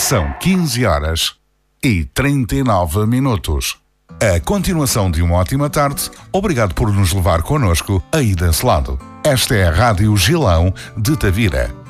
São 15h39. A continuação de uma ótima tarde. Obrigado por nos levar connosco aí desse lado. Esta é a Rádio Gilão de Tavira.